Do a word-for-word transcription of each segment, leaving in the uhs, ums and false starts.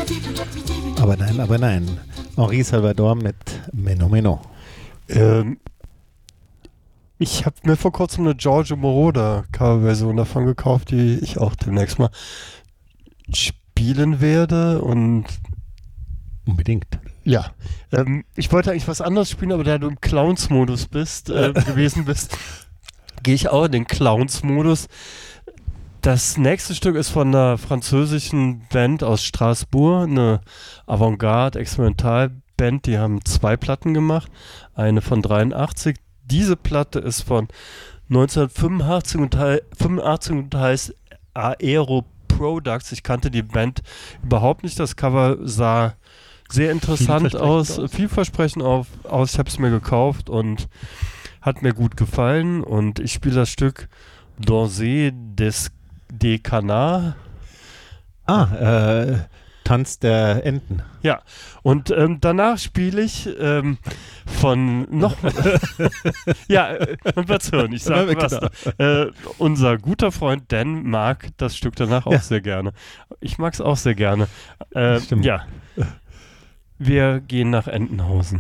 Aber nein, aber nein. Henri Salvador mit Menno Menno. Ähm, ich habe mir vor kurzem eine Giorgio Moroder Coverversion davon gekauft, die ich auch demnächst mal spielen werde und Unbedingt. ja, ähm, ich wollte eigentlich was anderes spielen, aber da du im Clowns-Modus bist, äh, gewesen bist, gehe ich auch in den Clowns-Modus. Das nächste Stück ist von einer französischen Band aus Straßburg, eine Avantgarde-Experimentalband, die haben zwei Platten gemacht, eine von dreiundachtzig. Diese Platte ist von neunzehnhundertfünfundachtzig und, he- fünfundachtzig und heißt Aero Products. Ich kannte die Band überhaupt nicht, das Cover sah sehr interessant Vielversprechend aus, aus. vielversprechend auf, aus. Ich habe es mir gekauft und hat mir gut gefallen. Und ich spiele das Stück Danser des des Canards. Ah, äh, Tanz der Enten. Ja, und ähm, danach spiele ich ähm, von noch ja, äh, man wird's hören. Ich sage Ja, was. genau. Äh, unser guter Freund Dan mag das Stück danach auch Ja. sehr gerne. Ich mag es auch sehr gerne. Äh, Stimmt. ja. Wir gehen nach Entenhausen.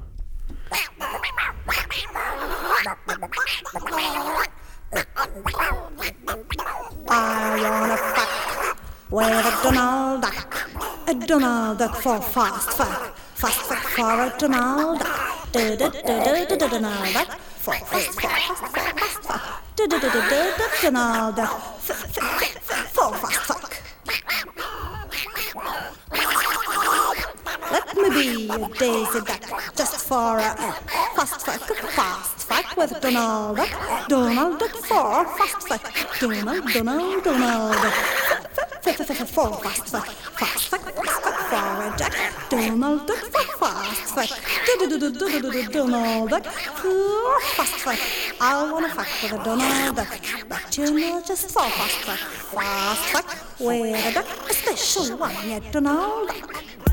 I wanna fuck with a Donald Duck, a Donald Duck for fast fuck, fast fuck for a Donald Duck, do do do do do do Donald Duck for fast fuck, fast fuck, fast fuck, do do do do do do Donald Duck f- f- f- for fast fuck. Let me be a Daisy Duck, just for a uh, fast fuck, fast fuck with Donald Duck, Donald Duck for fast fuck, Donald, Donald, Donald Duck, f- f- f- for fast fuck, fast fuck, fast fuck for a Duck, Donald Duck for fast fuck, do do do do do do do Donald Duck for fast fuck. I wanna fuck with a Donald Duck, but you know just for fast fuck, fast fuck with a duck, a special one, yeah, Donald Duck.